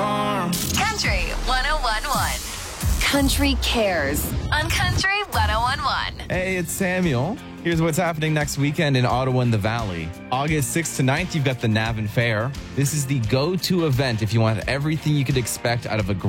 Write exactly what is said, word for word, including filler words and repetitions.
farm. Country one oh one one. Country Cares on Country one oh one one. Hey, it's Samuel. Here's what's happening next weekend in Ottawa and the Valley. August sixth to ninth, you've got the Navan Fair. This is the go-to event if you want everything you could expect out of a